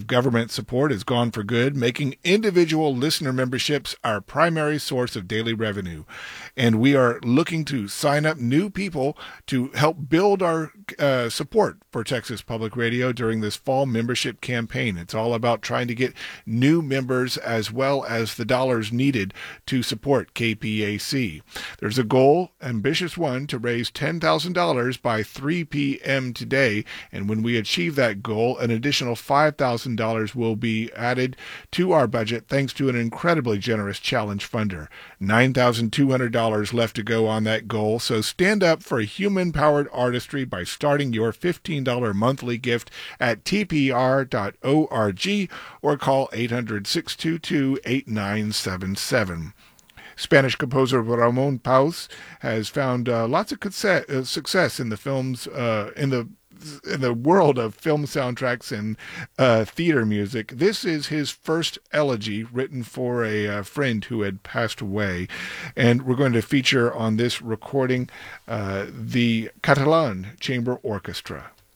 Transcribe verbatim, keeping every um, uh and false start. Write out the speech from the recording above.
government support is gone for good, making individual listener memberships our primary source of daily revenue. And we are looking to sign up new people to help build our uh, support for Texas Public Radio during this fall membership campaign. It's all about trying to get new members as well as the dollars needed to support K P A C. There's a goal, ambitious one, to raise ten thousand dollars by three p.m. today, and when we achieve that goal, an additional five thousand dollars will be added to our budget thanks to an incredibly generous challenge funder. nine thousand two hundred dollars left to go on that goal, so stand up for human-powered artistry by starting your fifteen dollars monthly gift at t p r dot org or call eight hundred, six two two, eight nine seven seven. Spanish composer Ramon Paus has found uh, lots of success in the films uh, in the in the world of film soundtracks and uh, theater music. This is his first elegy written for a uh, friend who had passed away, and we're going to feature on this recording uh, the Catalan Chamber Orchestra.